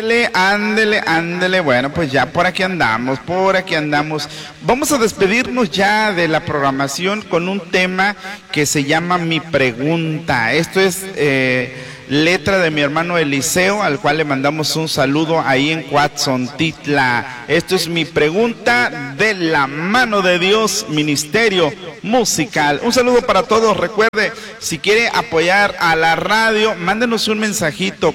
Ándele. Bueno, pues ya por aquí andamos. Vamos a despedirnos ya de la programación con un tema que se llama Mi Pregunta. Esto es letra de mi hermano Eliseo, al cual le mandamos un saludo ahí en Cuatzontitla. Esto es Mi Pregunta de la Mano de Dios, Ministerio Musical. Un saludo para todos. Recuerde, si quiere apoyar a la radio, mándenos un mensajito,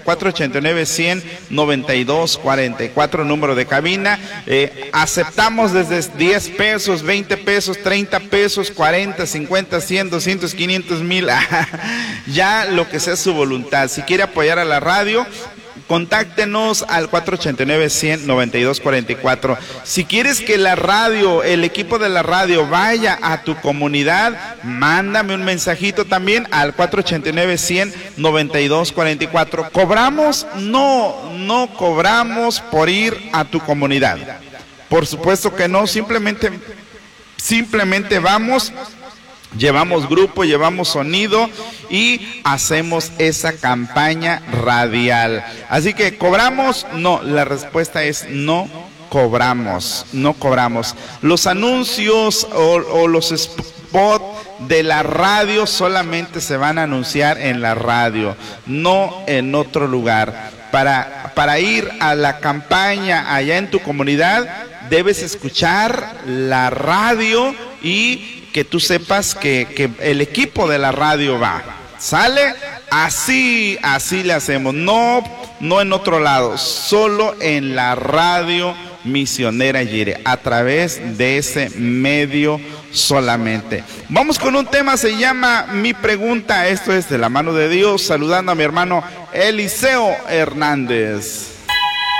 489-100-9244, número de cabina. Aceptamos desde 10 pesos, 20 pesos, 30 pesos, 40, 50, 100, 200, 500, 1000, ya lo que sea su voluntad. Si quiere apoyar a la radio, contáctenos al 489-100-9244. Si quieres que la radio, el equipo de la radio vaya a tu comunidad, mándame un mensajito también al 489-100-9244. ¿Cobramos? No cobramos por ir a tu comunidad. Por supuesto que no, simplemente vamos. Llevamos grupo, llevamos sonido y hacemos esa campaña radial. Así que, ¿cobramos? No, la respuesta es no cobramos. Los anuncios o los spots de la radio solamente se van a anunciar en la radio, no en otro lugar. Para ir a la campaña allá en tu comunidad, debes escuchar la radio y que tú sepas que el equipo de la radio va. ¿Sale? Así le hacemos. No en otro lado, solo en la radio Misionera Jireh, a través de ese medio solamente. Vamos con un tema, se llama Mi Pregunta. Esto es de la mano de Dios, saludando a mi hermano Eliseo Hernández.